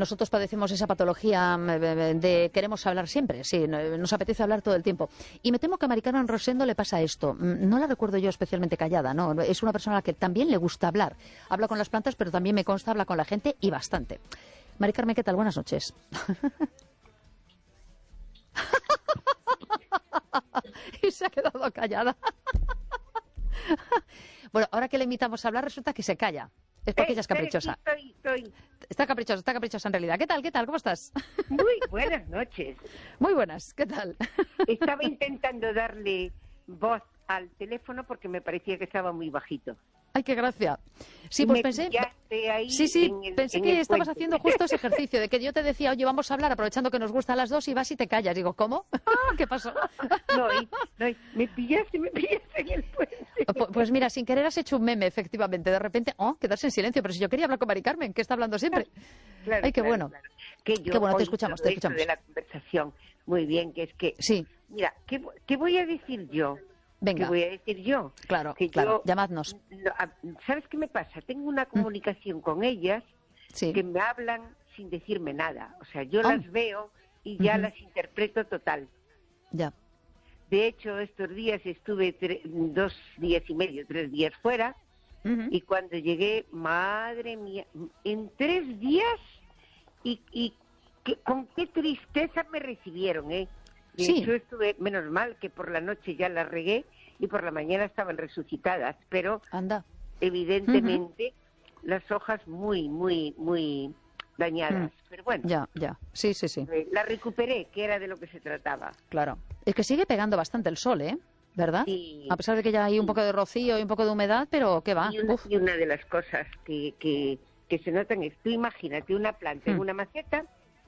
nosotros padecemos esa patología de queremos hablar siempre, sí, nos apetece hablar todo el tiempo. Y me temo que a Mari Carmen Rosendo le pasa esto. No la recuerdo yo especialmente callada, ¿no? Es una persona a la que también le gusta hablar. Habla con las plantas, pero también me consta, habla con la gente y bastante. Mari Carmen, ¿qué tal? Buenas noches. Y se ha quedado callada. Bueno, ahora que le invitamos a hablar, resulta que se calla. Es porque ella es caprichosa. Estoy. Está caprichosa en realidad. ¿Qué tal? ¿Cómo estás? Muy buenas noches. Muy buenas, ¿qué tal? Estaba intentando darle voz al teléfono porque me parecía que estaba muy bajito. Ay, qué gracia. Sí, pues pensé... Ahí Sí, pensé que estabas puente. haciendo justo ese ejercicio de que yo te decía, oye, vamos a hablar aprovechando que nos gusta a las dos y vas y te callas. Digo, ¿cómo? ¿Qué pasó? No, me pillaste en el puente. Pues mira, sin querer has hecho un meme, efectivamente. De repente, quedarse en silencio. Pero si yo quería hablar con Mari Carmen, que está hablando siempre. Claro, ay, qué bueno. Claro. Que yo qué bueno, te oí escuchamos, todo te esto escuchamos. de la conversación. Muy bien, que es que... Sí. Mira, ¿qué voy a decir yo? Venga. ¿Qué voy a decir yo? Claro, que claro, llamadnos. ¿Sabes qué me pasa? Tengo una comunicación con ellas Sí. que me hablan sin decirme nada. O sea, yo las veo y ya las interpreto total. Ya. De hecho, estos días estuve 2 días y medio, 3 días fuera, y cuando llegué, madre mía, en 3 días, con qué tristeza me recibieron, ¿eh? De hecho, estuve, menos mal que por la noche ya las regué y por la mañana estaban resucitadas, pero anda, evidentemente las hojas muy, muy, muy dañadas. Pero bueno, ya, sí. la recuperé, que era de lo que se trataba. Claro. Es que sigue pegando bastante el sol, ¿eh? ¿Verdad? Sí. A pesar de que ya hay un poco de rocío y un poco de humedad, pero ¿qué va? Y una de las cosas que se notan es, tú imagínate una planta en una maceta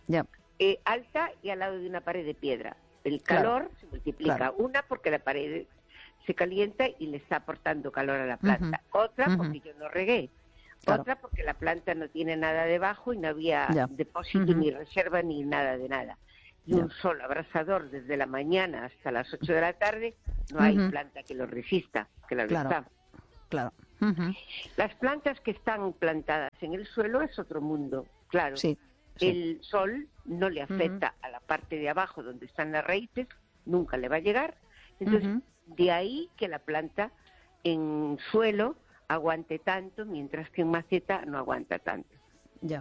alta y al lado de una pared de piedra. El calor se multiplica. Claro. Una, porque la pared se calienta y le está aportando calor a la planta. Otra, porque yo no regué. Claro. Otra, porque la planta no tiene nada debajo y no había depósito ni reserva ni nada de nada. Y un sol abrasador desde la mañana hasta las 8 de la tarde, no hay planta que lo resista, claro está. Claro. Las plantas que están plantadas en el suelo es otro mundo, claro. Sí. El sol no le afecta a la parte de abajo donde están las raíces, nunca le va a llegar. Entonces, de ahí que la planta en suelo aguante tanto, mientras que en maceta no aguanta tanto. Ya.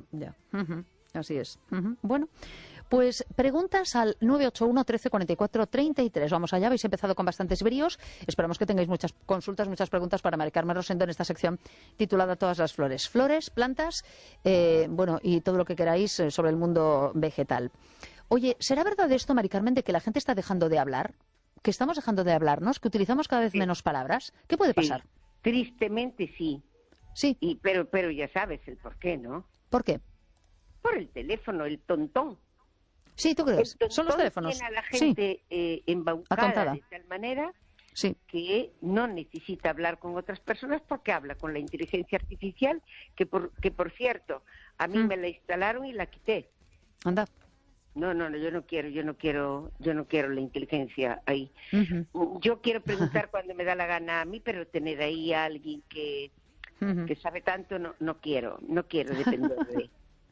Así es. Bueno, pues preguntas al 981 13 44 33. Vamos allá, habéis empezado con bastantes bríos. Esperamos que tengáis muchas consultas, muchas preguntas para Mari Carmen Rosendo en esta sección titulada Todas las flores. Flores, plantas, y todo lo que queráis sobre el mundo vegetal. Oye, ¿será verdad esto, Mari Carmen, de que la gente está dejando de hablar? ¿Que estamos dejando de hablarnos? ¿Que utilizamos cada vez menos palabras? ¿Qué puede pasar? Tristemente sí. Sí. Pero ya sabes el por qué, ¿no? ¿Por qué? Por el teléfono, el tontón. Sí, ¿tú crees? Son los teléfonos. Tiene a la gente embaucada Atontada. de tal manera Sí. que no necesita hablar con otras personas porque habla con la inteligencia artificial, que por cierto, a mí me la instalaron y la quité. Anda. No, yo no quiero la inteligencia ahí. Yo quiero preguntar cuando me da la gana a mí, pero tener ahí a alguien que sabe tanto, no quiero depender de...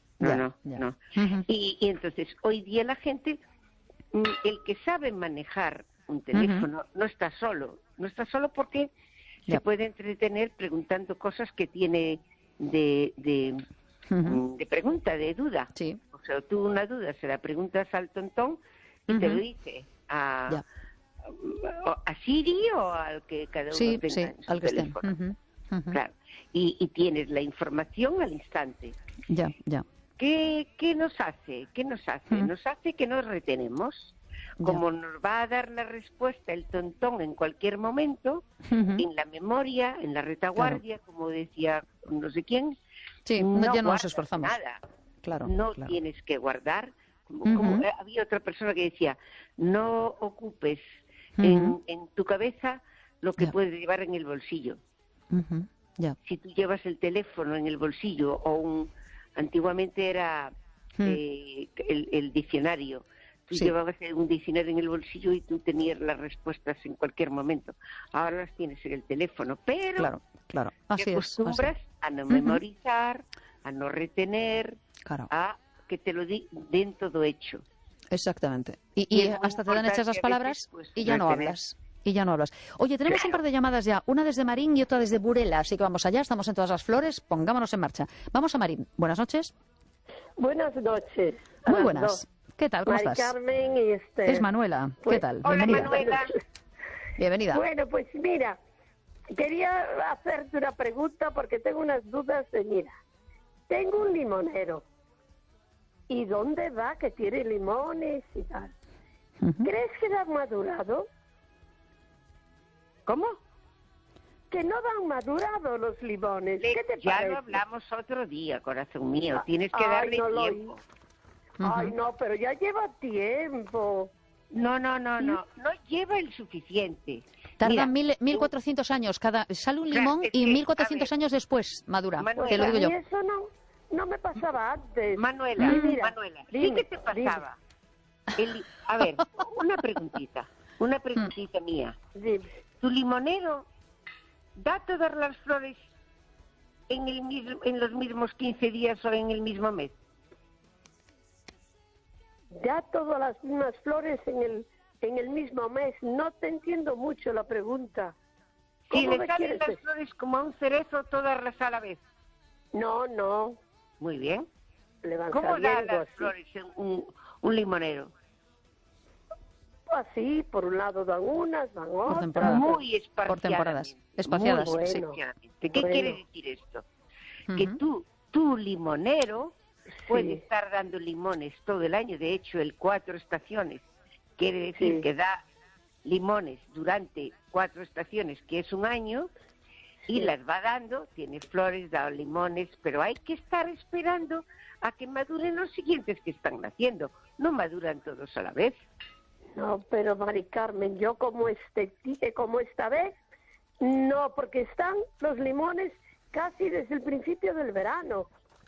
No. Y entonces, hoy día la gente, el que sabe manejar un teléfono no está solo porque se puede entretener preguntando cosas que tiene de pregunta, de duda. Sí. O sea, tú una duda se la preguntas al tontón y te lo dice a Siri o al que cada uno tenga en su al que teléfono. Claro. Y tienes la información al instante. Ya. ¿Qué nos hace? Nos hace que nos retenemos. Como nos va a dar la respuesta el tontón en cualquier momento, en la memoria, en la retaguardia, como decía no sé quién, sí, ya no nos esforzamos. Nada. Claro. Tienes que guardar. Como había otra persona que decía, no ocupes en tu cabeza lo que puedes llevar en el bolsillo. Si tú llevas el teléfono en el bolsillo antiguamente era el diccionario. Tú llevabas un diccionario en el bolsillo y tú tenías las respuestas en cualquier momento. Ahora las tienes en el teléfono, pero Así te acostumbras a no memorizar, a no retener, a que te lo den todo hecho. Exactamente. Y hasta te dan hechas las palabras y ya no hablas. Y ya no hablas. Oye, tenemos un par de llamadas ya, una desde Marín y otra desde Burela, así que vamos allá, estamos en todas las flores, pongámonos en marcha. Vamos a Marín. Buenas noches. Buenas noches. Muy buenas. ¿Qué tal? ¿Cómo estás? Carmen y Es Manuela. ¿Qué tal? Hola, Bienvenida. Manuela. Bienvenida. Bueno, pues mira, quería hacerte una pregunta porque tengo unas dudas de, mira, tengo un limonero. ¿Y dónde va que tiene limones y tal? ¿Crees que dan madurado? ¿Cómo? Que no dan madurado los limones. ¿Qué te ya parece? lo hablamos otro día, corazón mío. Tienes que darle tiempo. Ay, no, pero ya lleva tiempo. No lleva el suficiente. Tardan Mira, 1400 años sale un limón es y que, 1400 años después madura. Manuela, Te lo digo yo. Y eso no me pasaba antes. Manuela, Mira, sí dime, que te pasaba. A ver, una preguntita mía. Dime. ¿Tu limonero da todas las flores en los mismos 15 días o en el mismo mes? Ya todas las mismas flores en el mismo mes. No te entiendo mucho la pregunta. Si ¿Cómo le me salen quieres las decir? flores como a un cerezo, todas a la vez. No. Muy bien. Le van ¿Cómo da saliendo las así. flores un limonero? Así, por un lado dan unas, dan Por otras. temporada. Muy espaciadamente. Por temporadas. Espaciadas, Muy sí. bueno. ¿Qué quiere decir esto? Que tu limonero puede estar dando limones todo el año. De hecho, el 4 estaciones quiere decir que da limones durante 4 estaciones, que es un año, y las va dando, tiene flores, da limones, pero hay que estar esperando a que maduren los siguientes que están naciendo. No maduran todos a la vez. No, pero Mari Carmen, yo como esta vez, no, porque están los limones casi desde el principio del verano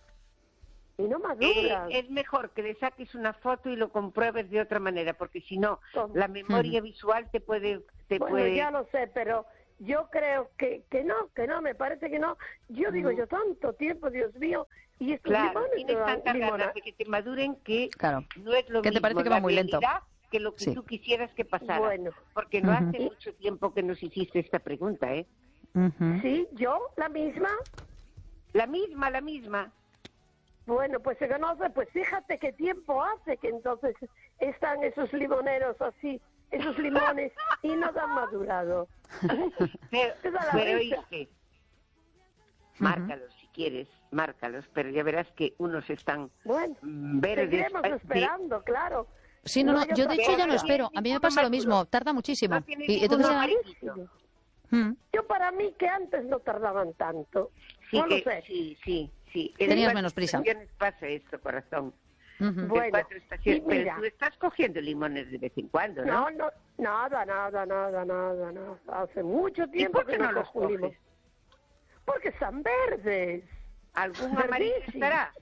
y no maduran. Es mejor que le saques una foto y lo compruebes de otra manera, porque si no, ¿Cómo? la memoria visual te puede... Bueno, ya lo sé, pero yo creo que no, me parece que no. Yo digo, yo tanto tiempo, Dios mío, y estos Claro, limones tienes dan tantas limona- ganas de que te maduren que Claro. no es lo ¿Qué te mismo parece que va la muy lento? realidad que lo que Sí. tú quisieras que pasara. Bueno. Porque no hace mucho tiempo que nos hiciste esta pregunta, ¿eh? Sí, yo, la misma. La misma. Bueno, pues se conoce, pues fíjate qué tiempo hace que entonces están esos limoneros así, esos limones, y no dan madurado. Pero Esa es la risa. oíste, márcalos si quieres, márcalos, pero ya verás que unos están Bueno, verdes. seguiremos esperando, claro. Sí, no, hay yo de otra hecho ya no cosa. espero. A mí me pasa lo mismo, tarda muchísimo. No tiene Y entonces ninguno ya... amarillito. Yo para mí que antes no tardaban tanto. Sí, no que, lo sé. sí. Tenías En 4 menos prisa. estaciones pasa esto, corazón. En Bueno, 4 estaciones. y mira, Pero tú estás cogiendo limones de vez en cuando, ¿no? no, nada. Hace mucho ¿Y tiempo por qué que no los cojo limón. coges? Porque están verdes. ¿Algún amarillo Verdísimo. estará?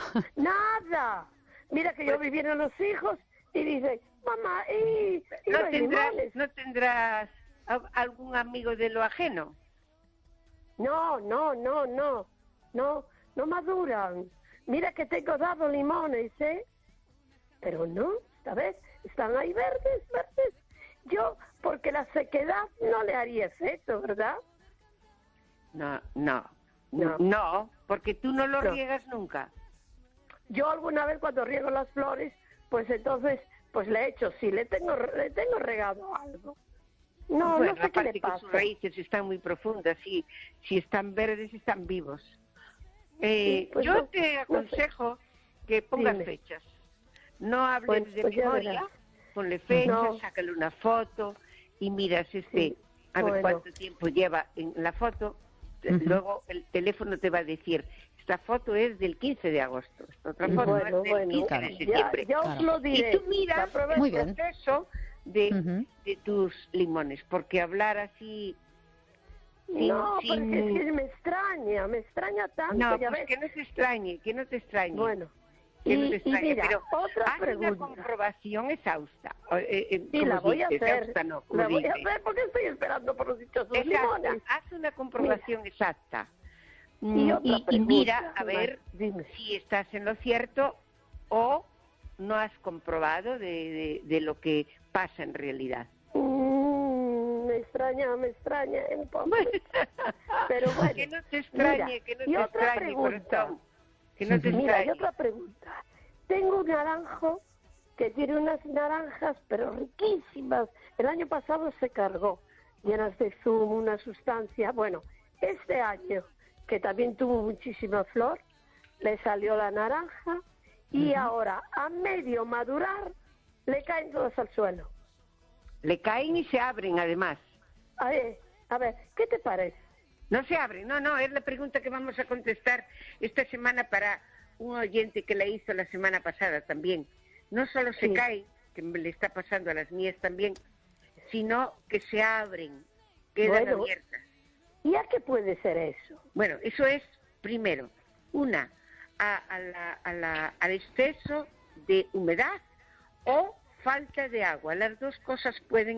Nada. Mira que yo vinieron los hijos y dicen, mamá, y ¿No los limones. tendrás algún amigo de lo ajeno? No maduran. Mira que tengo dado limones, ¿eh? Pero no, esta vez están ahí verdes. Yo, porque la sequedad no le haría efecto, ¿verdad? No, porque tú no lo No. riegas nunca. Yo alguna vez cuando riego las flores, pues entonces, pues le echo, sí, le tengo regado algo. No Bueno, sé qué aparte le que pasa. sus raíces están muy profundas, si están verdes, están vivos. Sí, pues yo no, te no sé. aconsejo que pongas Dime. fechas. No hables Bueno, de pues ya memoria, verás. ponle fechas, No. sácale una foto y miras a ver bueno. cuánto tiempo lleva en la foto. Luego el teléfono te va a decir, esta foto es del 15 de agosto, esta otra foto es del 15 de septiembre. Ya os lo diré. Y tú miras La Muy el bien. proceso de tus limones, porque hablar así... No, sin- porque es que me extraña tanto, No, ya pues ves. que no te extrañe. Bueno, Que no te y extrañe, mira, pero otra haz una pregunta. comprobación exhausta. Sí, ¿Cómo la voy a dices? hacer. Exhausta no, ¿cómo La voy a dices? hacer porque estoy esperando por los dichosos Exacta, limones. haz una comprobación exacta. Y otra Y mira pregunta, a ver dime. si estás en lo cierto o no has comprobado de lo que pasa en realidad. Me extraña un poco. Pero bueno, que no te extrañe, mira, que no y te otra extrañe, pregunta. corazón. Que no te Mira, extrañe. y otra pregunta. Tengo un naranjo que tiene unas naranjas, pero riquísimas. El año pasado se cargó, llenas de zumo, una sustancia. Bueno, este año, que también tuvo muchísima flor, le salió la naranja y ahora, a medio madurar, le caen todas al suelo. Le caen y se abren, además. A ver, ¿qué te parece? No se abren, no, es la pregunta que vamos a contestar esta semana para un oyente que la hizo la semana pasada también. No solo se caen, que me le está pasando a las mías también, sino que se abren, quedan abiertas. ¿Y a qué puede ser eso? Bueno, eso es, primero, al exceso de humedad o falta de agua. Las dos cosas pueden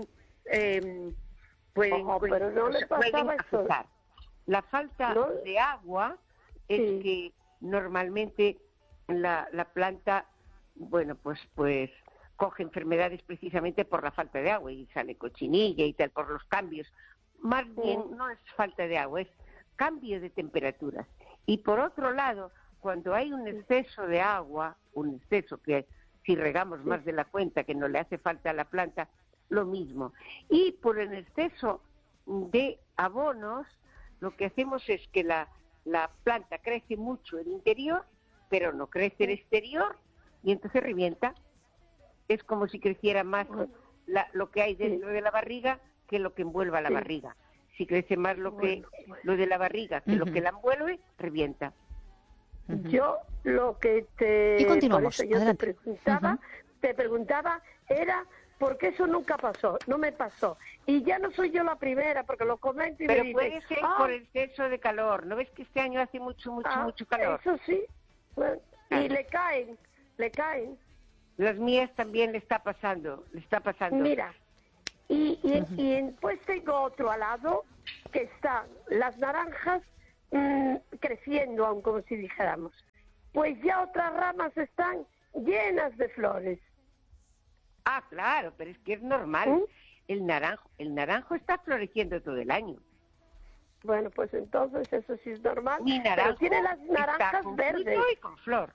pero no le pasaba eso. afectar. La falta de agua es que normalmente la planta, bueno, pues coge enfermedades precisamente por la falta de agua y sale cochinilla y tal, por los cambios. Más bien no es falta de agua, es cambio de temperaturas. Y por otro lado, cuando hay un exceso de agua, un exceso que si regamos más de la cuenta, que no le hace falta a la planta, lo mismo. Y por el exceso de abonos, lo que hacemos es que la planta crece mucho el interior, pero no crece el exterior, y entonces revienta. Es como si creciera más lo que hay dentro de la barriga que lo que envuelva la barriga. Si crece más lo de la barriga que lo que la envuelve, revienta. Yo lo que Y continuamos. por eso yo Adelante. te preguntaba era porque eso nunca pasó, no me pasó. Y ya no soy yo la primera, porque lo comento y Pero me puede dicen, ser por el exceso de calor. ¿No ves que este año hace mucho calor? Eso sí. Bueno, y le caen. Las mías también le está pasando. Mira, y pues tengo otro al lado, que están las naranjas creciendo aún, como si dijéramos. Pues ya otras ramas están llenas de flores. Ah, claro, pero es que es normal. El naranjo está floreciendo todo el año. Bueno, pues entonces eso sí es normal. Mi naranjo pero tiene las naranjas está con verdes. fruto y con flor.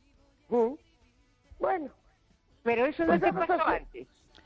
Bueno. Pero eso no te pasó antes.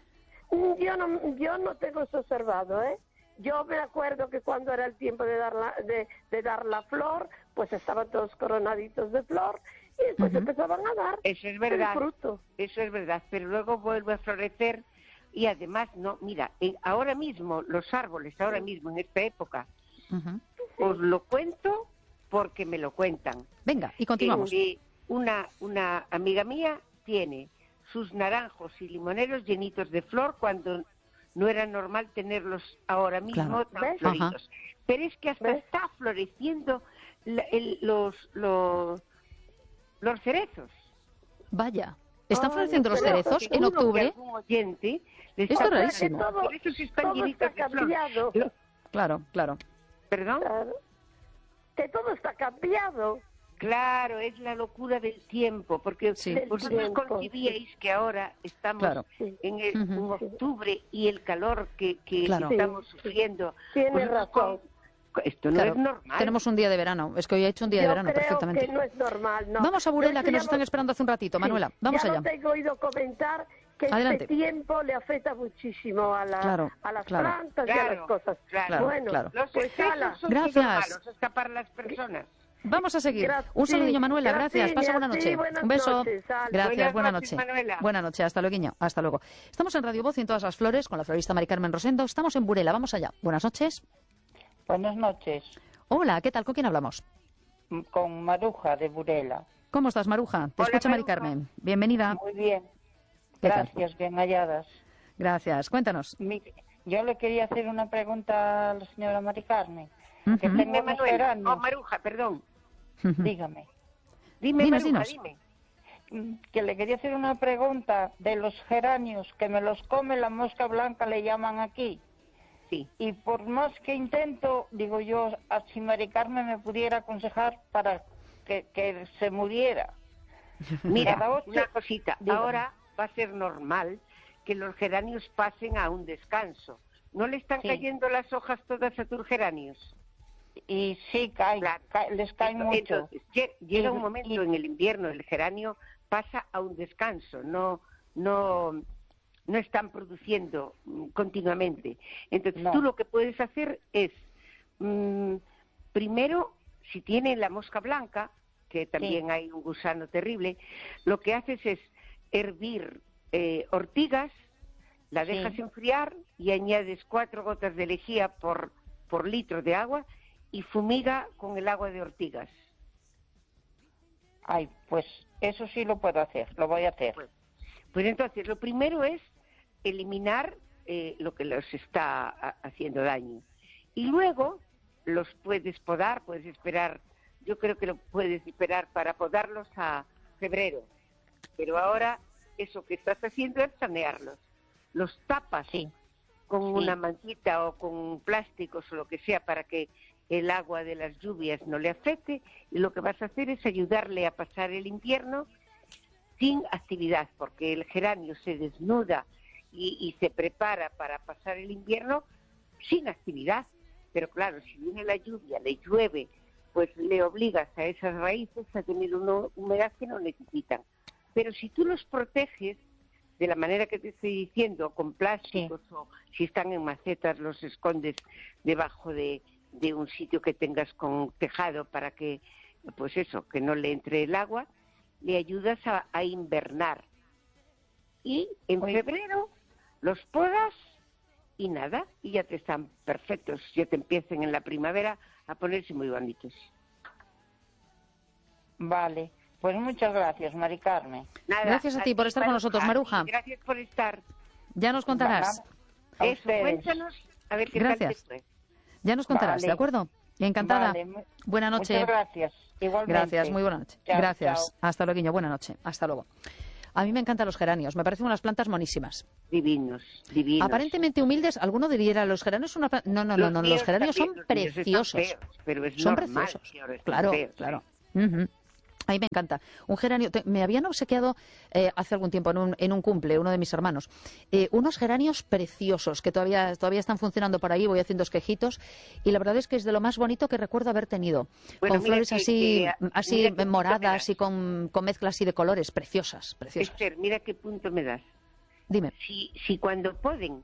Yo no tengo eso observado, ¿eh? Yo me acuerdo que cuando era el tiempo de dar la flor, pues estaban todos coronaditos de flor y después empezaban a dar eso es verdad, el fruto. Eso es verdad, pero luego vuelve a florecer y además, no, mira, ahora mismo, los árboles, ahora mismo, en esta época, os lo cuento porque me lo cuentan. Venga, y continuamos. Una amiga mía tiene sus naranjos y limoneros llenitos de flor cuando no era normal tenerlos ahora mismo tan floridos. Pero es que hasta está floreciendo los cerezos. Vaya, ¿están floreciendo los cerezos en octubre? Algún oyente esto es rarísimo. Los cerezos están llenitos de flor. Claro. ¿Perdón? Claro. Que todo está cambiado. Claro, es la locura del tiempo, porque vosotros concibíais que ahora estamos en octubre y el calor que estamos sufriendo. Tienes razón. Esto no es normal. Tenemos un día de verano. Es que hoy ha hecho un día de verano perfectamente. Que no es normal, no. Vamos a Burela, que nos están esperando hace un ratito. Manuela, vamos allá. Ya te he oído comentar que este tiempo le afecta muchísimo a las plantas y a las cosas. Bueno, los excesos son gracias. malos, hasta para las personas. Vamos a seguir. Un saludillo, Manuela. Gracias. Pasa buena noche. Un beso. Gracias. Buena noche. Buena noche. Hasta luego. Hasta luego. Estamos en Radio Voz y en Todas las Flores con la florista Mari Carmen Rosendo. Estamos en Burela. Vamos allá. Buenas noches. Buenas noches. Hola. ¿Qué tal? ¿Con quién hablamos? Con Maruja de Burela. ¿Cómo estás, Maruja? Te escucha Mari Carmen. Bienvenida. Muy bien. Gracias. Bien halladas. Gracias. Cuéntanos. Yo le quería hacer una pregunta a la señora Mari Carmen. Que Dime, Manuela. Maruja, perdón. Dígame. Dime, Maruja, dinos. dime. Que le quería hacer una pregunta de los geranios, que me los come la mosca blanca, le llaman aquí. Sí. Y por más que intento, digo yo, si Mari Carmen me pudiera aconsejar para que se muriera. Mira, Cada 8... una cosita. Dígame. Ahora va a ser normal que los geranios pasen a un descanso. ¿No le están Sí. cayendo las hojas todas a tus geranios? Y sí, caen, Claro. les caen mucho. Entonces, llega un Y- momento en el invierno, el geranio pasa a un descanso, no están produciendo continuamente. Entonces, No. tú lo que puedes hacer es, primero, si tiene la mosca blanca, que también hay un gusano terrible, lo que haces es hervir ortigas, la Sí. dejas enfriar y añades 4 gotas de lejía por litro de agua y fumiga con el agua de ortigas. Ay, pues eso sí lo puedo hacer, lo voy a hacer. Pues entonces, lo primero es eliminar lo que los está haciendo daño. Y luego los puedes podar, puedes esperar, yo creo que lo puedes esperar para podarlos a febrero. Pero ahora eso que estás haciendo es sanearlos. Los tapas con una mantita o con plásticos o lo que sea para que el agua de las lluvias no le afecte, y lo que vas a hacer es ayudarle a pasar el invierno sin actividad, porque el geranio se desnuda y se prepara para pasar el invierno sin actividad. Pero claro, si viene la lluvia, le llueve, pues le obligas a esas raíces a tener una humedad que no necesitan. Pero si tú los proteges de la manera que te estoy diciendo, con plásticos, o si están en macetas, los escondes debajo de un sitio que tengas con tejado para que, pues eso, que no le entre el agua, le ayudas a invernar. Y en febrero los podas y nada, y ya te están perfectos, ya te empiecen en la primavera a ponerse muy bonitos. Vale, pues muchas gracias, Mari Carmen. Nada, Gracias a ti por estar con nosotros, Maruja. Gracias por estar. Ya nos contarás. A Eso, ustedes. cuéntanos, a ver qué Gracias. tal te fue. Ya nos contarás, Vale. ¿de acuerdo? Encantada. Vale, Buena noche. Muchas gracias. Igualmente. Gracias, muy buena noche. Chao, Gracias. chao. Hasta luego, buena noche. Hasta luego. A mí me encantan los geranios, me parecen unas plantas monísimas. Divinos, divinos. Aparentemente humildes, alguno diría, los geranios son una planta... No, los míos geranios también, son los míos están preciosos. feos, pero es Son normal preciosos. que ahora estén Claro, feos, claro. Ujú. A mí me encanta. Un geranio, me habían obsequiado hace algún tiempo en un cumple, uno de mis hermanos, unos geranios preciosos que todavía están funcionando por ahí, voy haciendo esquejitos, y la verdad es que es de lo más bonito que recuerdo haber tenido. Bueno, con mira flores que- así, que- así mira qué moradas punto y con mezclas así de colores, preciosas, preciosas. Esther, mira qué punto me das. Dime. Si cuando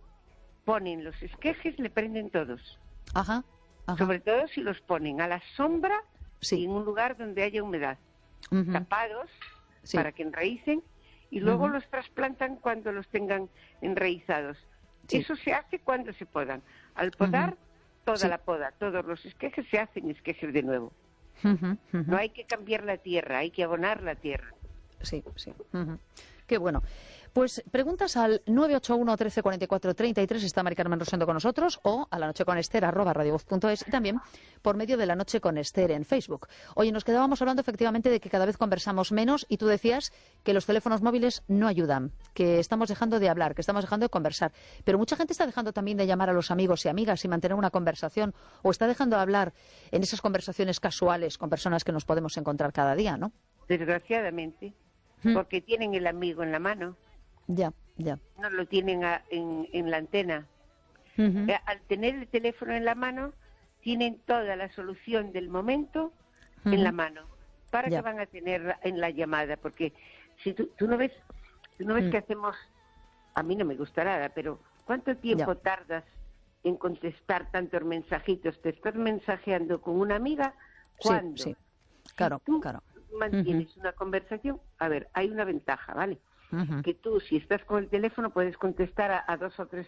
ponen los esquejes, le prenden todos. Ajá, ajá. Sobre todo si los ponen a la sombra Sí. y en un lugar donde haya humedad. Ujú. Tapados Sí. para que enraícen y luego Ujú. los trasplantan cuando los tengan enraizados. Sí. Eso se hace cuando se podan. Al podar, toda Sí. la poda, todos los esquejes se hacen esquejes de nuevo. Ujú, ujú. No hay que cambiar la tierra, hay que abonar la tierra. Sí, sí. Ujú. Qué bueno. Pues preguntas al 981 13 44 33, está Mari Carmen Rosendo con nosotros, o a la noche con Esther @radiovoz.es, y también por medio de La Noche con Esther en Facebook. Oye, nos quedábamos hablando efectivamente de que cada vez conversamos menos, y tú decías que los teléfonos móviles no ayudan, que estamos dejando de hablar, que estamos dejando de conversar. Pero mucha gente está dejando también de llamar a los amigos y amigas y mantener una conversación, o está dejando de hablar en esas conversaciones casuales con personas que nos podemos encontrar cada día, ¿no? Desgraciadamente, porque tienen el amigo en la mano, Ya, ya. no lo tienen en la antena. Ujú. Al tener el teléfono en la mano, tienen toda la solución del momento en la mano. ¿Para Ya. qué van a tener en la llamada? Porque si tú no ves que hacemos, a mí no me gusta nada, pero ¿cuánto tiempo tardas en contestar tantos mensajitos? ¿Te estás mensajeando con una amiga? ¿Cuándo? Sí, sí. Claro, Si tú claro. mantienes una conversación, a ver, hay una ventaja, ¿vale? Ujú. Que tú, si estás con el teléfono, puedes contestar a 2 o 3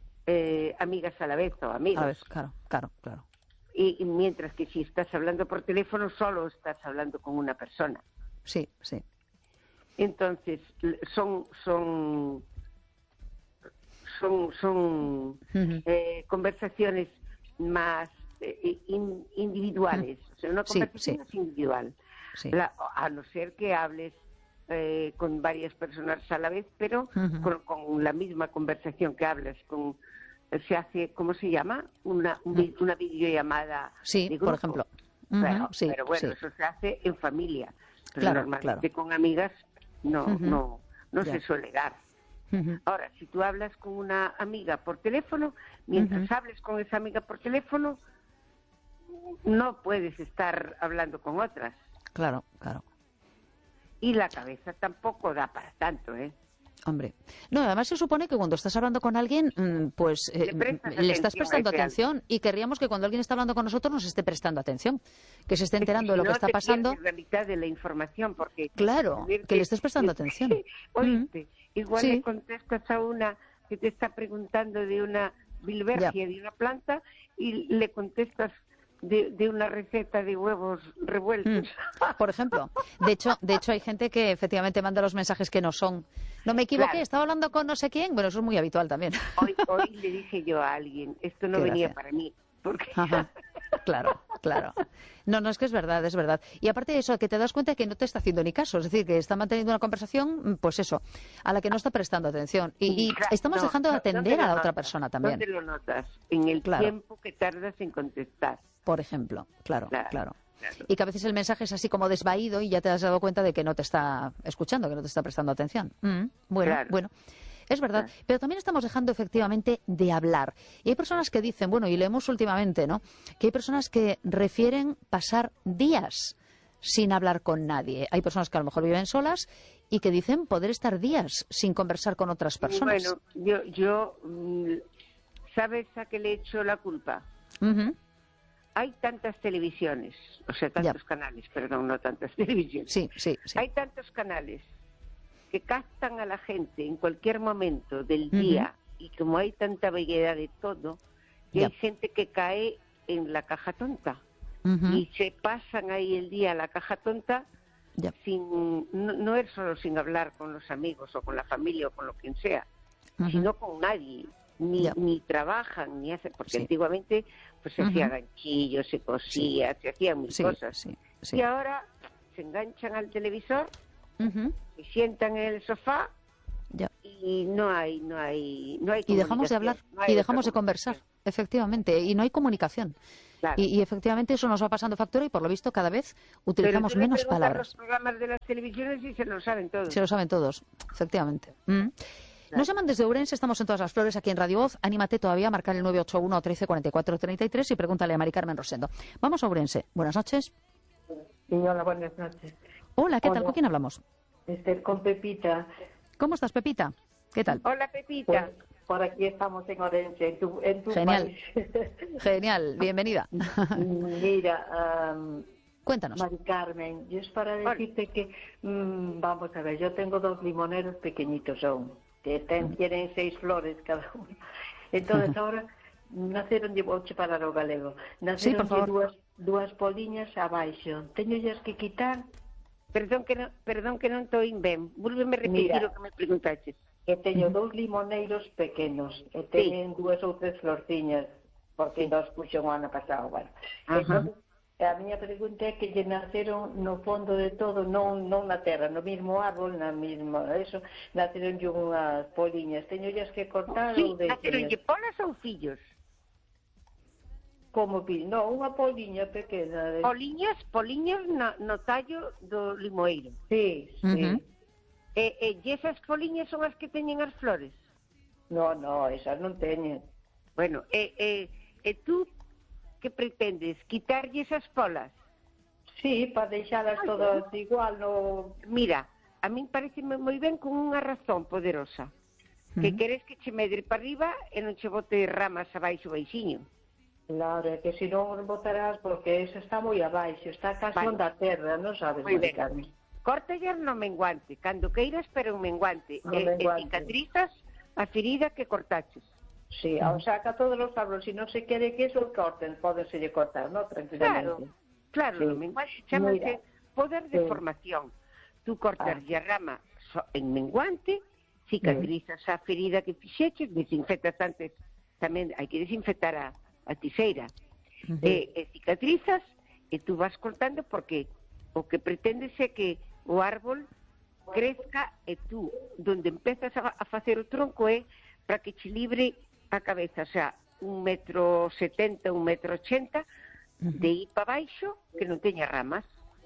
amigas a la vez o amigos. A ver, claro. Y mientras que si estás hablando por teléfono, solo estás hablando con una persona. Sí, sí. Entonces, son Ujú. conversaciones más individuales. O sea, una Sí, conversación sí. es individual. Sí. A no ser que hables con varias personas a la vez, pero Ujú. con la misma conversación que hablas, se hace, ¿cómo se llama? Una videollamada Sí, de por grupo. ejemplo. Pero, Ujú, sí, pero bueno, sí. eso se hace en familia. pero normalmente con amigas no se suele dar. Ahora, si tú hablas con una amiga por teléfono, mientras hables con esa amiga por teléfono, no puedes estar hablando con otras. Claro, claro. Y la cabeza tampoco da para tanto, ¿eh? Hombre, no, además se supone que cuando estás hablando con alguien, pues le estás prestando atención y querríamos que cuando alguien está hablando con nosotros nos esté prestando atención, que se esté enterando de lo que está pasando. La mitad de la información, porque claro, que le estés prestando atención. Oíste, igual le contestas a una que te está preguntando de una bilbergia, de una planta, y le contestas de una receta de huevos revueltos. Por ejemplo. De hecho, hay gente que efectivamente manda los mensajes que no son. No me equivoqué, estaba hablando con no sé quién. Bueno, eso es muy habitual también. Hoy le dije yo a alguien, esto no venía para mí. Porque... Claro. No, es que es verdad. Y aparte de eso, que te das cuenta que no te está haciendo ni caso. Es decir, que está manteniendo una conversación, pues eso, a la que no está prestando atención. Y estamos dejando de atender a la otra persona también. ¿Dónde lo notas? En el tiempo que tardas en contestar. Por ejemplo, claro. Y que a veces el mensaje es así como desvaído y ya te has dado cuenta de que no te está escuchando, que no te está prestando atención. Bueno. Es verdad, pero también estamos dejando efectivamente de hablar. Y hay personas que dicen, bueno, y leemos últimamente, ¿no?, que hay personas que refieren pasar días sin hablar con nadie. Hay personas que a lo mejor viven solas y que dicen poder estar días sin conversar con otras personas. Bueno, yo ¿sabes a qué le echo la culpa? Hay tantas televisiones, o sea, tantos canales, perdón, no tantas televisiones. Sí. Hay tantos canales que captan a la gente en cualquier momento del día, y como hay tanta variedad de todo, hay gente que cae en la caja tonta y se pasan ahí el día a la caja tonta sin no es solo sin hablar con los amigos o con la familia o con lo quien sea, sino con nadie. Ni trabajan, ni hacen, porque antiguamente pues se hacía ganchillos, se cosía, se hacían mil cosas. Y ahora se enganchan al televisor, se sientan en el sofá y no hay y dejamos de hablar y dejamos de conversar, efectivamente, y no hay comunicación. Y efectivamente eso nos va pasando factura y por lo visto cada vez utilizamos menos palabras. Los programas de las televisiones y se lo saben todos. Se lo saben todos, efectivamente. Nos llaman desde Ourense, estamos en Todas las Flores aquí en Radio Voz. Anímate todavía a marcar el 981 13 44 33 y pregúntale a Mari Carmen Rosendo. Vamos a Ourense. Buenas noches. Sí, hola, buenas noches. Hola, ¿qué tal? ¿Con quién hablamos? Con Pepita. ¿Cómo estás, Pepita? ¿Qué tal? Hola, Pepita. Pues, por aquí estamos en Ourense, en tu Genial. país. Genial, bienvenida. Mira, cuéntanos. Mari Carmen, yo es para decirte que, vamos a ver, yo tengo 2 limoneros pequeñitos aún, que tienen 6 flores cada uno. Entonces ahora naceron, vouche para o galego, naceron dúas poliñas abaixo. Teñollas que quitar. Perdón que non estou ben. Vólveme repetir o que me preguntaches. Que teño 2 limoneiros pequenos e teñen 2 ou 3 florciñas, porque nos puxo o ano pasado, bueno. Entonces, a miña pregunta é que lle naceron no fondo de todo, non na terra, no mismo árbol, na mesma, eso, naceron unhas poliñas. Teñollas que cortar ou de... naceron polas ou fillos? Como pillo? Non, unha poliña pequena. Poliñas no tallo do limoeiro. Sí. E esas poliñas son as que teñen as flores? No, esas non teñen. Bueno, e tú que pretendes? Quitarlle esas polas? Sí, para deixalas todas igual. No... Mira, a min pareceme moi ben con unha razón poderosa. Que queres que che medre para arriba e non che bote ramas abaixo baixiño. Claro, é que se non botarás, porque esa está moi abaixo, está casi onda terra, non sabes, Mari Carmen. Córtallas no menguante, cando queiras, pero un menguante. E cicatrizas a ferida que cortaches. Sí, o saca todos os árboles, se non se quere que eso corten, pódenselle cortar, ¿no? Tranquilamente. Claro, sí. No menguante chamase poder de formación. Tú cortas a rama en menguante, cicatrizas a ferida que fixeches, desinfectas antes, tamén hai que desinfectar a tiseira, cicatrizas e tú vas cortando, porque o que pretendes é que o árbol crezca e tú, donde empezas a facer o tronco é para que che libre a cabeza, o sea, 1,70 m, 1,80 m, de ir para baixo, que non teña ramas.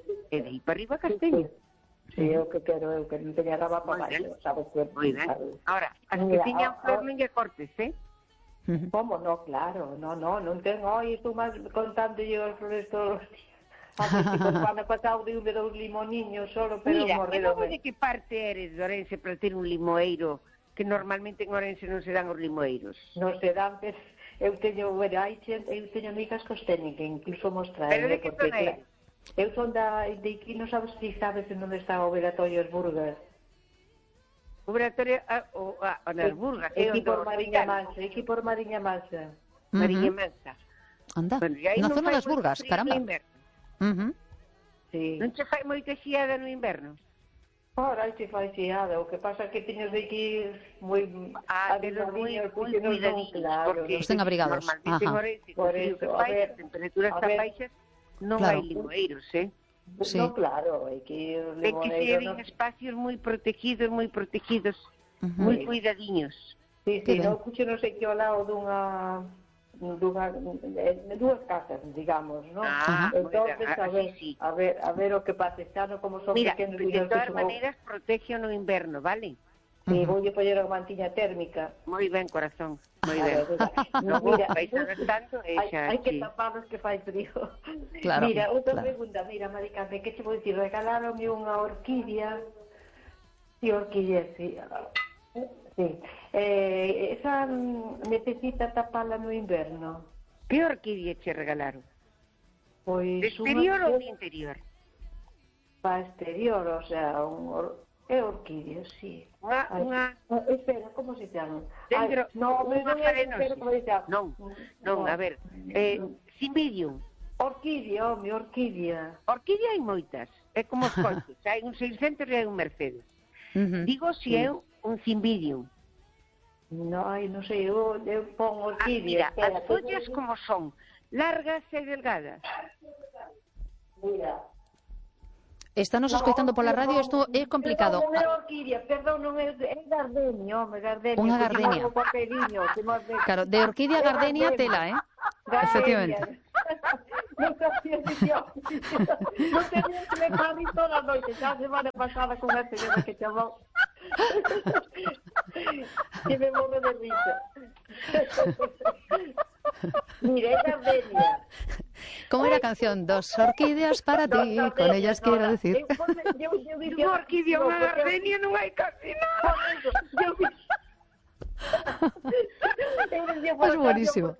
e de aí para arriba castaño. Sí, eu que quero, eu que non teña raba para baixo, sabes que... Moi ben. Ahora, as que tiñan flor non lle cortes, Como? No, claro, non ten, estou máis contando eu as flores todos os días. A ver, que o ano pasado diume 2 limoniños solo, pero Mira, morreron. Mira, de que parte eres de Orense para ter un limoeiro, que normalmente en Orense non se dan os limoeiros? Non se dan, pero eu teño, bueno, eu teño amigas que os teñen, que incluso mostrar. Pero de que zona eres? Eu son de aquí, non sabes si sabes en onde está o Oberatorio as Burgas. Obratorio nas Burgas. Aquí por Mariña Mansa, Mariña Mansa. Anda, Bueno, na zona das Burgas, caramba. Sí. Non che fai moita xiada no inverno? Ora, se fai xiada, o que pasa é que teños de aquí moi abrigadiños, moi cuidadiños, porque estén abrigados. Normalmente en Orense, por eso, que fai, as temperaturas tan baixas, non hai limoeiros, Sí. No, claro, hai que os Ten que ser limoeiros... en espacios moi protegidos, moi cuidadiños. Sí, non puxo non sei que ao lado dúas casas, digamos, non? Entonces, a ver o que pasa este ano, como son pequenos... Mira, de todas maneiras, protege no inverno, vale? Sí, voulle poñer a mantiña térmica. Moi ben, corazón, moi ben. Mira, vais adaptando e xa... Hai que taparlos que fai frío. Claro, mira, outra pregunta, mira, Maricante, que che vou dicir? Regalaronme unha orquídea, sí, sí. Esa necesita tapala no inverno. Que orquídea che regalaron? Pois de exterior ou de interior? Para exterior, o sea, é orquídea, sí. Espera, como se chama? Non, a ver, Cymbidium. Orquídea, orquídea. Orquídea hai moitas, é como os coches, hai un 600 e hai un Mercedes. Digo se é un Cymbidium. Non sei, eu pon orquídea. Mira, as follas como son, largas e delgadas. Mira. Estános escoitando pola radio, isto é complicado. Non é orquídea, perdón, non é gardenia, Unha gardenia. Claro, de orquídea a gardenia tela, Efectivamente. Non sabía que non tenía que me parir toda a noite, xa a semana pasada con unha señora que chamou. Que me morre de risa. Mira, é gardenia. Como era a canción? Dos orquídeas para ti, con ellas quiero decir. Unha orquídea, unha gardenia, non hai casi nada. Es buenísimo.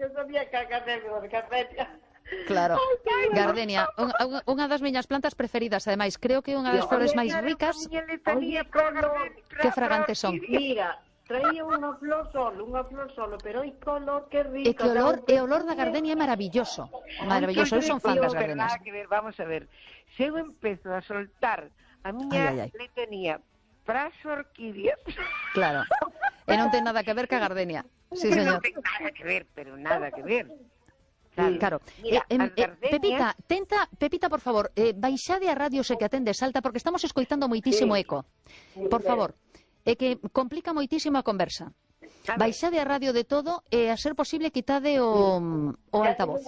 Claro, gardenia, unha das miñas plantas preferidas, ademais, creo que é unha das flores máis ricas. Que fragantes son. Mira, traía unha flor solo, pero hai color que rico. E que olor da gardenia é maravilloso. Maravilloso, eu son fan das gardenias. Vamos a ver, se eu empezo a soltar a miña letanía para as orquídeas... Claro, e non ten nada que ver ca gardenia. Sí, señor. Non ten nada que ver, pero nada que ver. Claro. Mira, Pepita, por favor, baixade a radio se que atende Salta, porque estamos escoitando moitísimo eco. Por favor, é que complica moitísimo a conversa. Baixade a radio de todo e, a ser posible, quitade o altavoz.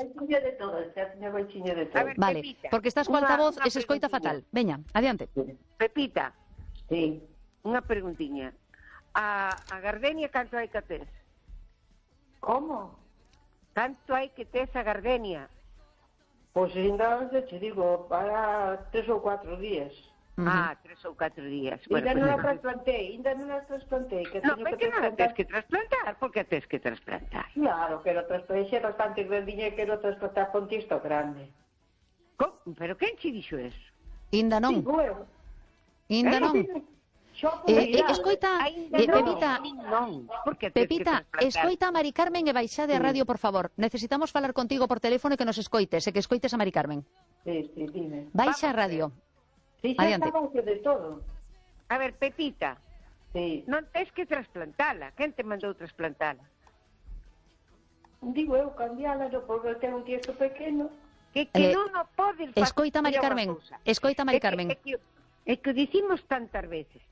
Vale, porque estás co altavoz e se escoita fatal. Veña, adiante. Pepita, sí. Unha preguntiña. A gardenia, canto hai que tes? Como? Canto hai que tes a gardenia? Pois ainda te digo, para 3 ou 4 días. 3 ou 4 días. Ainda non a trasplantei. Non, pero que non a tes que trasplantar? Por que a tes que trasplantar? Claro, pero trasplantei bastante grandiña e quero trasplantar con tisto grande. Pero quen che dixo eso? Inda non. Inda non. Escoita, Pepita, escoita a Mari Carmen e baixade a radio, por favor. Necesitamos falar contigo por teléfono e que nos escoites, e que escoites a Mari Carmen. Sí, dime. Baixa a radio. Sí, xa estaba de todo. A ver, Pepita, non tes que trasplantala. Quen te mandou trasplantala? Digo eu, cambiala, porque ten un tiesto pequeno. Que non o podes facer. Escoita, Mari Carmen, escoita, Mari Carmen. É que dicimos tantas veces,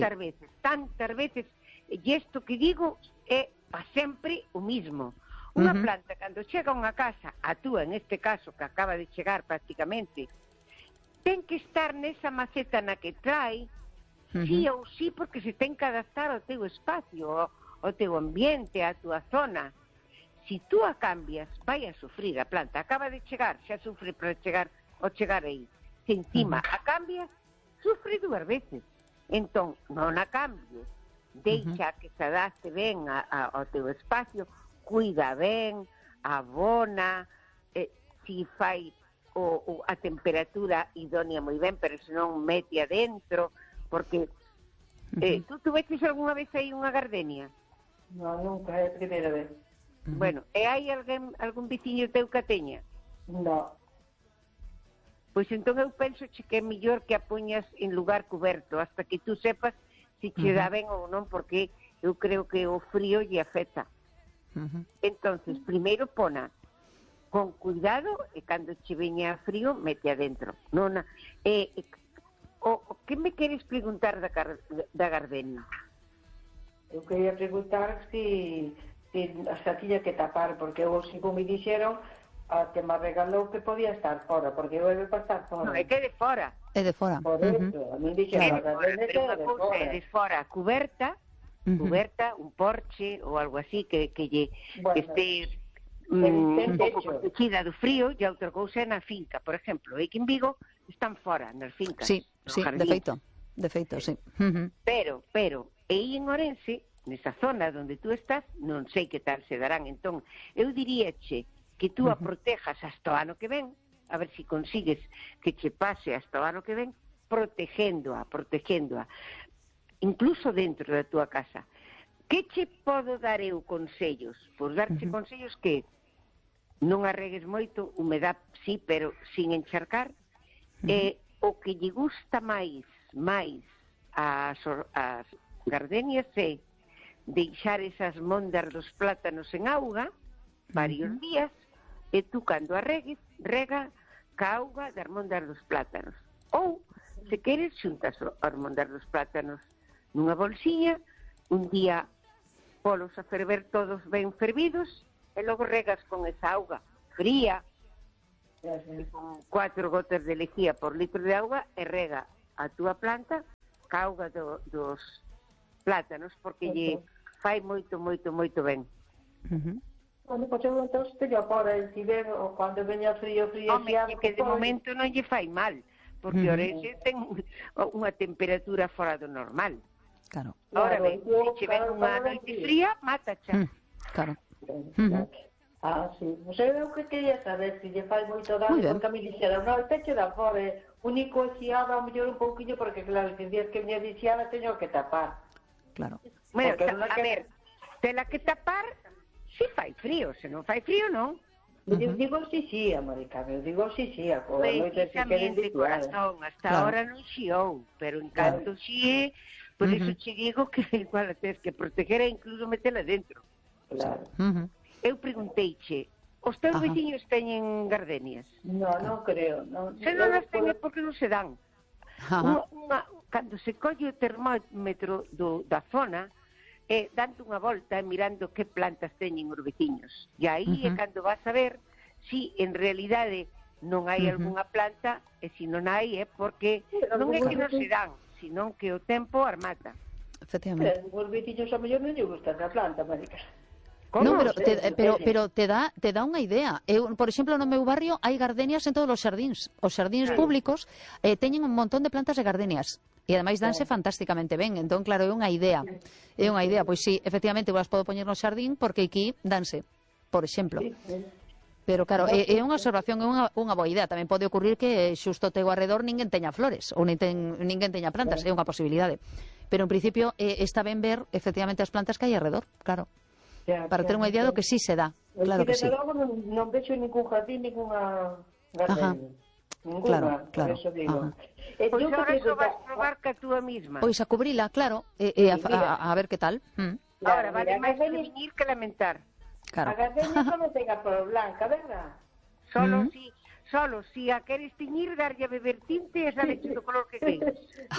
e isto que digo é para sempre o mismo. Unha planta, cando chega a unha casa, a túa, en este caso, que acaba de chegar prácticamente, ten que estar nesa maceta na que trae, sí ou sí, porque se ten que adaptar ao teu espacio, ao teu ambiente, á túa zona. Si tú a cambias, vai a sufrir a planta. Acaba de chegar, xa sufre para chegar aí. Se encima a cambias, sufre 2 veces. Entón, non a cambies. Deixa que se adapte ben ao teu espacio, cuida ben, abona, si fai a temperatura idónea moi ben, pero senón mete adentro, porque tú veches algunha vez aí unha gardenia? Non, nunca, é a primeira vez. Bueno, e hai algún veciño teu que a teña? Non. Pois entón eu penso que é mellor que a poñas en lugar coberto, hasta que tú sepas se che dá ben ou non, porque eu creo que o frío lle afecta. Entonces, primeiro pona con cuidado, e cando che veña frío, mete adentro. Que me queres preguntar da gardenia? Eu quería preguntar se hasta tiña que tapar, porque eu como me dixeron a que me regalou que podía estar fora, porque eu he para estar fora. Non, é que é de fora. É de fora. Por eso, a mí dixeron a gardenia que é de fora. É de fora, cuberta, un porche ou algo así que este protegida do frío, e outra cousa é na finca, por exemplo, aquí en Vigo están fora nas fincas. Sí, de feito, sí. Pero, aí en Orense, nesa zona onde tú estás, non sei que tal se darán. Entón, eu diríache que tú a protejas hasta o ano que ven, a ver se consigues que che pase hasta o ano que ven, protegéndoa, incluso dentro da túa casa. Que che podo dar eu consellos? Pois darche consellos que non arregues moito, humedad sí, pero sin encharcar, o que lle gusta máis as gardenias é deixar esas mondas dos plátanos en auga varios días, e tú cando arregues, rega ca auga das mondas dos plátanos. Ou, se queres, xuntas as mondas dos plátanos nunha bolsiña, un día polos a ferver todos ben fervidos, e logo regas con esa auga fría, con 4 gotas de lejía por litro de auga, e rega a túa planta ca auga dos plátanos, porque lle fai moito ben. Bueno, pois eu entón teño fora e si ver cando veña frío, Home, que de momento non lle fai mal, porque Orense ten unha temperatura fora do normal. Claro. Ahora ben, se che ven unha noite fría, mátacha. Claro. Sí. Non sei o que quería saber, se lle fai moito dano, porque a mi dixera, non, techo da fora, único xiada, ao mellor un pouquinho, porque claro, se días que me dixera, teño que tapar. Claro. Bueno, a ver, tela que tapar, si fai frío, se non fai frío, non. Digo sí, América, digo sí, a precisamente, corazón, hasta ahora non xiou, pero en canto xie, por iso che digo que igual tens que proteger e incluso metela dentro. Claro. Eu pregunteiche, os teus veciños teñen gardenias? Non creo. Se non as teñen, porque non se dan. Cando se colle o termómetro da zona, dando unha volta e mirando que plantas teñen os veciños. E aí é cando vas a ver si en realidade non hai algunha planta, e se non hai é porque non é que non se dan, senón que o tempo as mata. Efectivamente. Os veciños a mellor non lle gusta esa planta, Marica. No, pero te dá unha idea. Eu, por exemplo, no meu barrio hai gardenias en todos os xardíns. Os xardíns públicos teñen un montón de plantas de gardenias. E ademais danse fantásticamente ben. Entón, claro, é unha idea. Pois sí, efectivamente, eu as podo poñer no xardín porque aquí danse, por exemplo. Pero claro, é unha observación, é unha boa idea. Tamén pode ocurrir que xusto teu arredor ninguén teña flores ou ninguén teña plantas, é unha posibilidade. Pero en principio está ben ver efectivamente as plantas que hai arredor, claro. Para ter unha idea do que sí se dá. Claro que sí. Logo non vexo ningún jardín, ninguna gardenia. Ninguna, claro. Eso digo. Pois agora iso vas probar ca túa misma. Pois a cubrila, claro, a ver que tal. Ahora, vale máis prevenir que lamentar. A gardenia só non ten a flor blanca, verdad? Solo si a queres tiñir, darlle a beber tinte e sale do color que queres.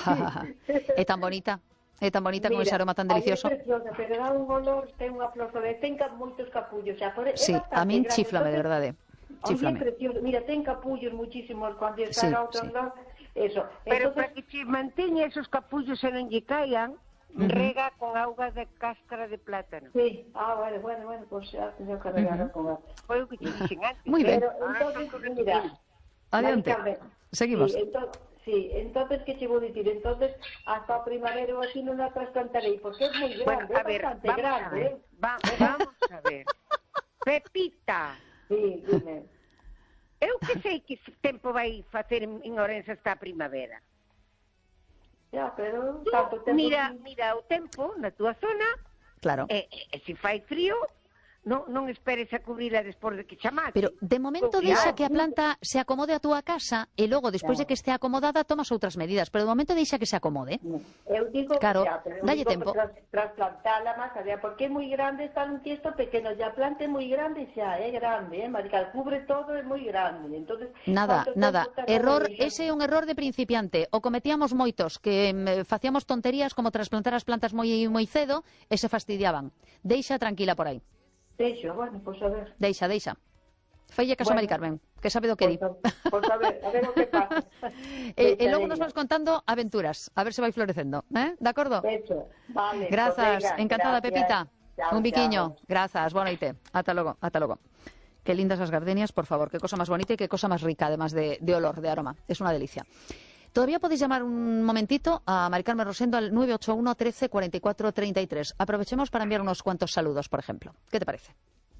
É tan bonita. É tan bonita, con ese aroma tan delicioso. É preciosa, pero dá un olor, ten unha flor sobre, ten moitos capullos. Sí, a min chiflame, de verdade. Chiflame. Mira, ten capullos muchísimos, cando está a outro lado, Eso. Pero Entonces, para que se manteña esos capullos e non lle caian, rega con auga de cáscara de plátano. sí, bueno, pues ya tengo que regar con agua. Foi o que te dixen antes. Muy bien. Pero entonces, mira, Adiante. Mari Carmen, Seguimos. entonces, ¿qué te voy a decir? Entonces, hasta primavera o así non la trasplantarei, porque es muy Bueno, grande, a ver, bastante vamos grande. a ver. Vamos a ver. Pepita, Sí, dime. eu que sei que tempo vai facer en Ourense esta primavera. Ya, pero tanto tempo... Mira o tempo na túa zona, Claro. se fai frío, non esperes a cubrila despois de que chamate. Pero de momento deixa que a planta se acomode a túa casa e logo, despois de que este acomodada, tomas outras medidas. Pero de momento deixa que se acomode. Eu digo, Claro, pero eu dalle digo tempo. Trasplantarla más allá, porque é moi grande, está un tiesto pequeno, ya a planta é moi grande, xa é grande, Marical, cubre todo, é moi grande. Entonces, Nada. ¿cuánto Error, tarda en ese é un error de principiante. O cometíamos moitos, que facíamos tonterías como trasplantar as plantas moi cedo e se fastidiaban. Deixa tranquila por aí. Deixo, bueno, pues a ver. Deixa. Falle caso a Mari Carmen, que sabe do que di. Pues a ver o que pasa. E logo nos vas contando aventuras, a ver se vai florecendo, de acordo? Hecho, vale. Grazas, pues venga, encantada, gracias. Pepita. Chao, Un biquiño. chao. Grazas, boa noite. Ata logo. Qué lindas las gardenias, por favor, qué cosa más bonita y qué cosa más rica, además de olor, de aroma. Es una delicia. Todavía podéis llamar un momentito a Mari Carmen Rosendo al 981 13 44 33. Aprovechemos para enviar unos cuantos saludos, por ejemplo. ¿Qué te parece?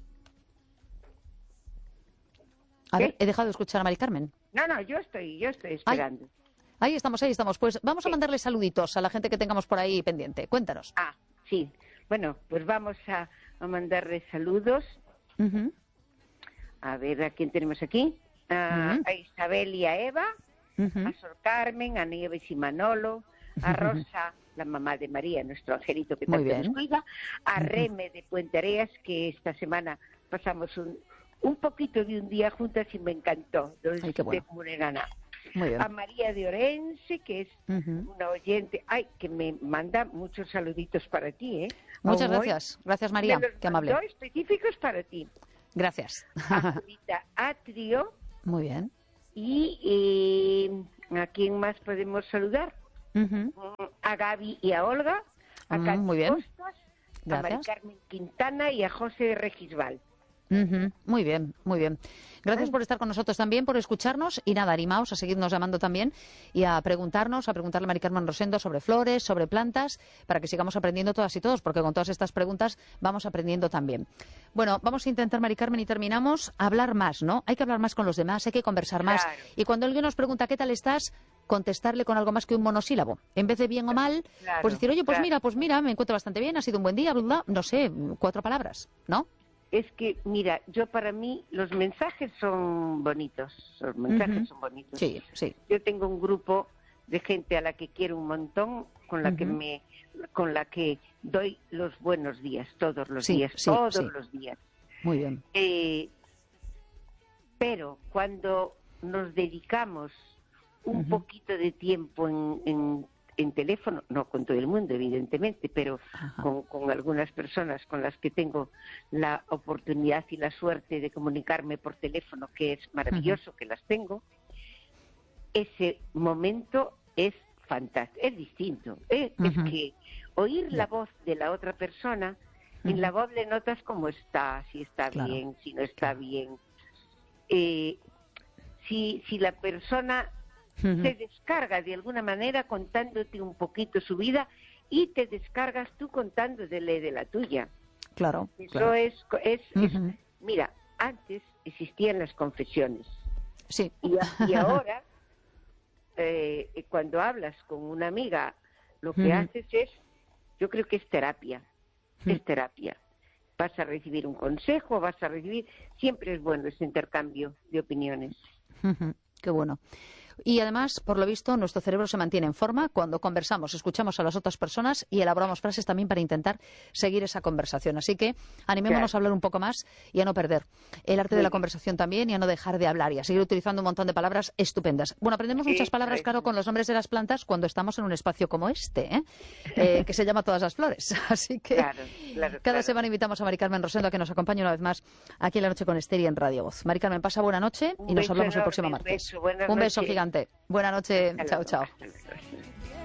A ver, he dejado de escuchar a Mari Carmen. No, yo estoy esperando. Ahí estamos. Pues vamos a mandarle saluditos a la gente que tengamos por ahí pendiente. Cuéntanos. Sí. Bueno, pues vamos a mandarle saludos. A ver, ¿a quién tenemos aquí? A Isabel y a Eva, a Sor Carmen, a Nieves y Manolo, a Rosa, la mamá de María, nuestro angelito que tanto nos cuida, a Reme de Puente Areas, que esta semana pasamos un poquito de un día juntas y me encantó, de Muregana. Muy bien. A María de Orense, que es una oyente, que me manda muchos saluditos para ti, ¿eh? Muchas gracias. Gracias, María. Qué amable. Dos específicos para ti. Gracias. A Judita Atrio. Muy bien. Y ¿a quién más podemos saludar? A Gaby y a Olga, a Katy muy bien. Costas, Gracias. a Mari Carmen Quintana y a José Regisbal. Muy bien. Gracias por estar con nosotros también, por escucharnos y nada, animaos a seguirnos llamando también y a preguntarle a Mari Carmen Rosendo sobre flores, sobre plantas, para que sigamos aprendiendo todas y todos, porque con todas estas preguntas vamos aprendiendo también. Bueno, vamos a intentar, Mari Carmen, y terminamos, hablar más, ¿no? Hay que hablar más con los demás, hay que conversar más. Claro. Y cuando alguien nos pregunta ¿qué tal estás?, contestarle con algo más que un monosílabo. En vez de bien o mal, pues decir, oye, pues mira, me encuentro bastante bien, ha sido un buen día, bla, bla, no sé, 4 palabras, ¿no? Es que, mira, para mí los mensajes son bonitos. Los mensajes son bonitos. Sí. Yo tengo un grupo de gente a la que quiero un montón, con la que doy los buenos días, todos los días. Los días. Muy bien. Pero cuando nos dedicamos un poquito de tiempo en teléfono, no con todo el mundo, evidentemente, pero con algunas personas con las que tengo la oportunidad y la suerte de comunicarme por teléfono, que es maravilloso que las tengo, ese momento es fantástico, es distinto. Es que oír la voz de la otra persona, en la voz le notas cómo está, si está bien, si no está bien. Si la persona se descarga de alguna manera contándote un poquito su vida y te descargas tú contándole de la tuya. Claro. Eso es mira, antes existían las confesiones. Sí. Y ahora, cuando hablas con una amiga, lo que haces es, yo creo que es terapia. Es terapia. Vas a recibir un consejo, siempre es bueno ese intercambio de opiniones. Qué bueno. Y además, por lo visto, nuestro cerebro se mantiene en forma cuando conversamos, escuchamos a las otras personas y elaboramos frases también para intentar seguir esa conversación. Así que animémonos a hablar un poco más y a no perder el arte de la conversación también y a no dejar de hablar y a seguir utilizando un montón de palabras estupendas. Bueno, aprendemos muchas palabras, claro, con los nombres de las plantas cuando estamos en un espacio como este, que se llama Todas las Flores. Así que cada semana invitamos a Mari Carmen Rosendo a que nos acompañe una vez más aquí en La Noche con Esther y en Radio Voz. Mari Carmen, pasa buena noche y nos hablamos el próximo martes. Un beso gigante. Buena noche. Hasta Chao, luego, chao. hasta luego.